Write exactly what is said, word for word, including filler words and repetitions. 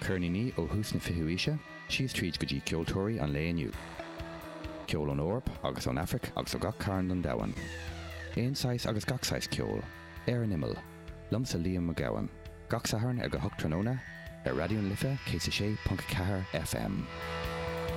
Cernini ó hús na fihuise, sios tríd go dtí ceoltóirí an léaniu. Ceol an Eorp agus an Afric agus ó gach cairn an dawan. Éon sais agus gach sais ceol, ar an imil, lumsa Liam McGowan. Gach saharn ar go hocht tróna, ar radio'n Lifa, cé sé punt ceathair F M.